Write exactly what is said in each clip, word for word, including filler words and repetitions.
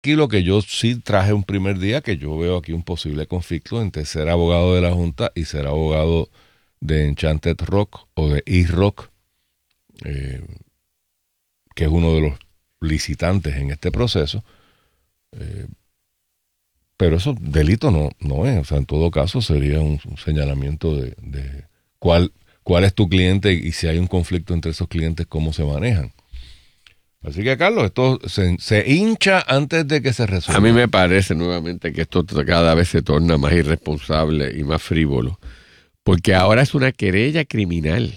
aquí lo que yo sí traje un primer día, que yo veo aquí un posible conflicto entre ser abogado de la Junta y ser abogado de Enchanted Rock o de E-Rock, eh, que es uno de los licitantes en este proceso. Eh, pero eso delito no, no es. O sea, en todo caso sería un, un señalamiento de, de cuál, cuál es tu cliente y si hay un conflicto entre esos clientes, cómo se manejan. Así que, Carlos, esto se, se hincha antes de que se resuelva. A mí me parece nuevamente que esto cada vez se torna más irresponsable y más frívolo, porque ahora es una querella criminal.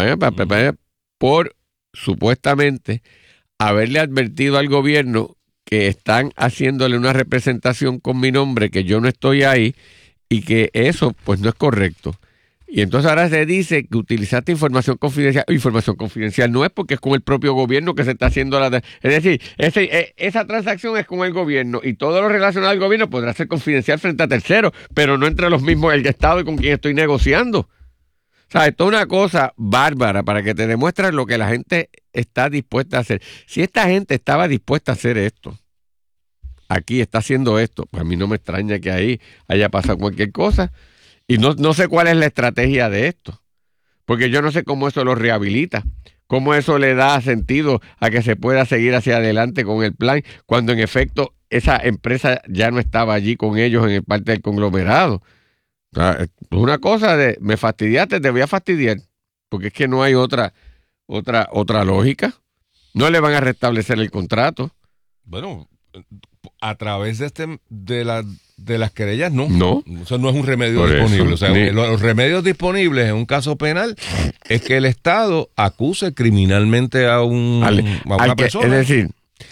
Por supuestamente haberle advertido al gobierno que están haciéndole una representación con mi nombre, que yo no estoy ahí, y que eso pues no es correcto. Y entonces ahora se dice que utilizaste información confidencial. Información confidencial no es, porque es con el propio gobierno que se está haciendo la... Es decir, ese, esa transacción es con el gobierno y todo lo relacionado al gobierno podrá ser confidencial frente a terceros, pero no entre los mismos el Estado y con quien estoy negociando. O sea, esto es una cosa bárbara para que te demuestres lo que la gente está dispuesta a hacer. Si esta gente estaba dispuesta a hacer esto, aquí está haciendo esto, pues a mí no me extraña que ahí haya pasado cualquier cosa. Y no, no sé cuál es la estrategia de esto, porque yo no sé cómo eso lo rehabilita, cómo eso le da sentido a que se pueda seguir hacia adelante con el plan, cuando en efecto esa empresa ya no estaba allí con ellos en el parte del conglomerado. O sea, es una cosa de, me fastidiaste, te voy a fastidiar, porque es que no hay otra, otra, otra lógica. No le van a restablecer el contrato. Bueno, a través de este de la de las querellas no. No. Eso no es un remedio Por disponible. eso, o sea, ni... los remedios disponibles en un caso penal es que el Estado acuse criminalmente a, un, al, a una que, persona. Es decir,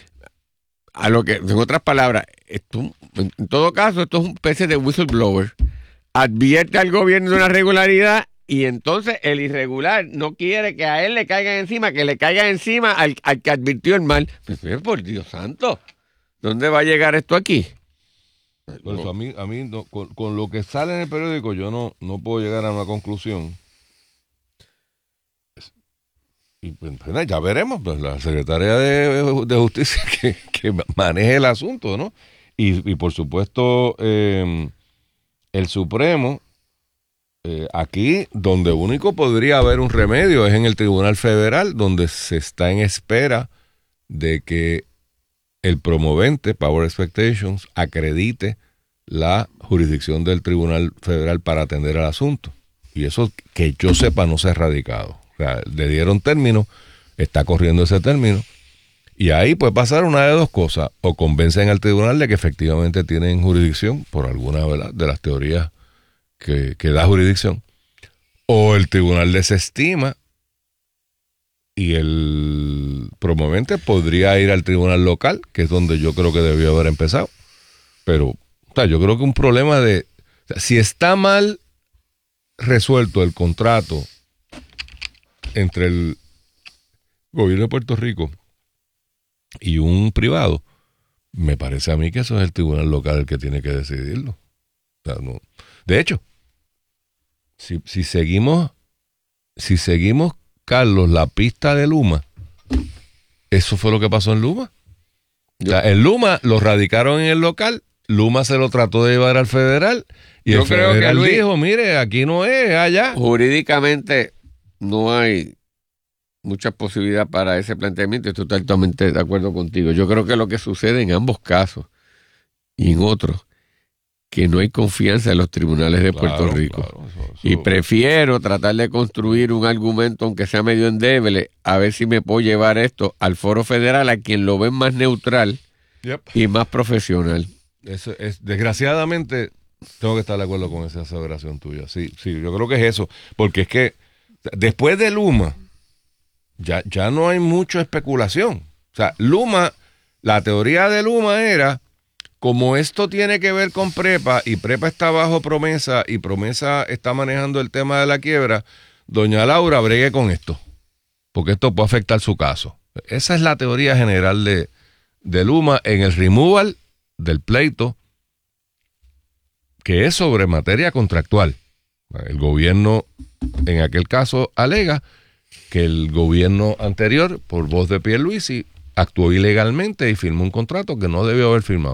a lo que, en otras palabras, esto, en todo caso, esto es una especie de whistleblower. Advierte al gobierno de una irregularidad y entonces el irregular no quiere que a él le caigan encima, que le caigan encima al, al que advirtió el mal. Pues, por Dios santo, ¿dónde va a llegar esto aquí? Por eso, a mí, a mí no, con, con lo que sale en el periódico, yo no, no puedo llegar a una conclusión. Y pues, ya veremos, pues, la secretaria de, de Justicia que, que maneje el asunto, ¿no? Y, y por supuesto, eh, el Supremo, eh, aquí donde único podría haber un remedio es en el Tribunal Federal, donde se está en espera de que el promovente, Power Expectations, acredite la jurisdicción del Tribunal Federal para atender al asunto. Y eso, que yo sepa, no se ha radicado. O sea, le dieron término, está corriendo ese término, y ahí puede pasar una de dos cosas: o convencen al tribunal de que efectivamente tienen jurisdicción por alguna, ¿verdad?, de las teorías que, que da jurisdicción, o el tribunal desestima y el promovente podría ir al tribunal local, que es donde yo creo que debió haber empezado. Pero, o sea, yo creo que un problema de... O sea, si está mal resuelto el contrato entre el gobierno de Puerto Rico y un privado, me parece a mí que eso es el tribunal local el que tiene que decidirlo. O sea, no. De hecho, si, si seguimos, si seguimos, Carlos, la pista de Luma, eso fue lo que pasó en Luma. O sea, en Luma lo radicaron en el local, Luma se lo trató de llevar al federal y Yo el creo federal que Luis, dijo, mire, aquí no es, allá. Jurídicamente no hay mucha posibilidad para ese planteamiento. Estoy totalmente de acuerdo contigo. Yo creo que lo que sucede en ambos casos y en otros, que no hay confianza en los tribunales de Claro, Puerto Rico. Claro, eso, eso. Y prefiero tratar de construir un argumento, aunque sea medio endeble, a ver si me puedo llevar esto al foro federal, a quien lo ven más neutral Yep. y más profesional. Eso es, desgraciadamente, tengo que estar de acuerdo con esa aseveración tuya. Sí, sí, yo creo que es eso. Porque es que después de Luma, ya, ya no hay mucha especulación. O sea, Luma, la teoría de Luma era, como esto tiene que ver con Prepa y Prepa está bajo Promesa y Promesa está manejando el tema de la quiebra, doña Laura bregue con esto, porque esto puede afectar su caso. Esa es la teoría general de, de Luma en el removal del pleito, que es sobre materia contractual. El gobierno, en aquel caso, alega que el gobierno anterior, por voz de Pierluisi, actuó ilegalmente y firmó un contrato que no debió haber firmado.